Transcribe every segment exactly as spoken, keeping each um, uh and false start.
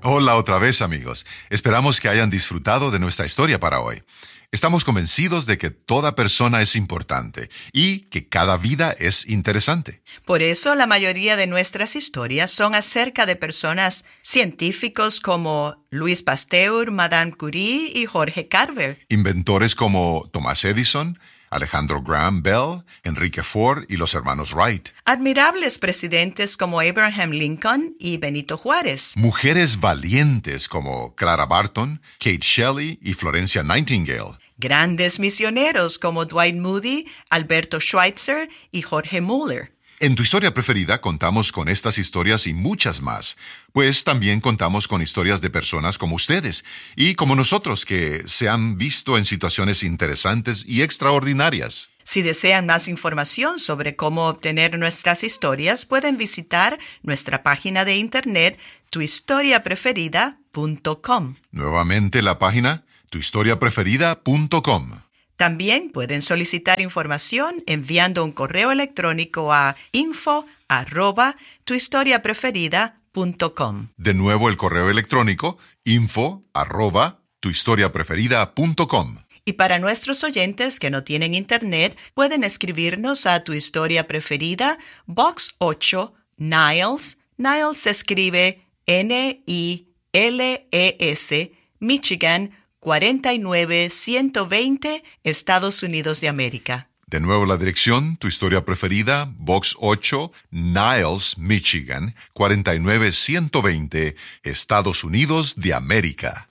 Hola otra vez, amigos. Esperamos que hayan disfrutado de nuestra historia para hoy. Estamos convencidos de que toda persona es importante y que cada vida es interesante. Por eso la mayoría de nuestras historias son acerca de personas científicos como Louis Pasteur, Madame Curie y Jorge Carver. Inventores como Thomas Edison, Alejandro Graham Bell, Enrique Ford y los hermanos Wright. Admirables presidentes como Abraham Lincoln y Benito Juárez. Mujeres valientes como Clara Barton, Kate Shelley y Florencia Nightingale. Grandes misioneros como Dwight Moody, Alberto Schweitzer y Jorge Muller. En Tu Historia Preferida contamos con estas historias y muchas más, pues también contamos con historias de personas como ustedes y como nosotros que se han visto en situaciones interesantes y extraordinarias. Si desean más información sobre cómo obtener nuestras historias, pueden visitar nuestra página de internet tu historia preferida punto com. Nuevamente la página tu historia preferida punto com. También pueden solicitar información enviando un correo electrónico a info arroba tu historia preferida punto com. De nuevo el correo electrónico info arroba tu historia preferida punto com. Y para nuestros oyentes que no tienen internet, pueden escribirnos a Tu Historia Preferida, Box ocho, Niles. Niles se escribe N I L E S, Michigan, cuarenta y nueve ciento veinte, Estados Unidos de América. De nuevo la dirección, Tu Historia Preferida, Box ocho, Niles, Michigan, cuarenta y nueve ciento veinte, Estados Unidos de América.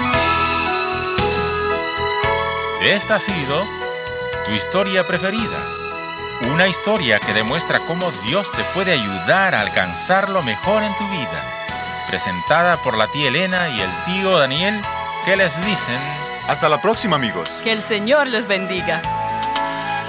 Esta ha sido Tu Historia Preferida, una historia que demuestra cómo Dios te puede ayudar a alcanzar lo mejor en tu vida. Presentada por la tía Elena y el tío Daniel, que les dicen: hasta la próxima, amigos. Que el Señor les bendiga.